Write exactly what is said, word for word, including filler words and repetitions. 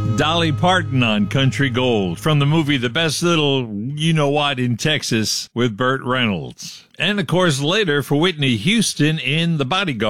Dolly Parton on Country Gold from the movie The Best Little You-Know-What in Texas with Burt Reynolds. And, of course, later for Whitney Houston in The Bodyguard.